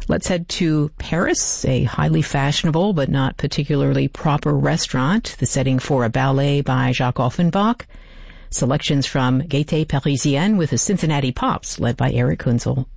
Let's head to Paris, a highly fashionable but not particularly proper restaurant, the setting for a ballet by Jacques Offenbach. Selections from Gaieté Parisienne with the Cincinnati Pops, led by Eric Kunzel.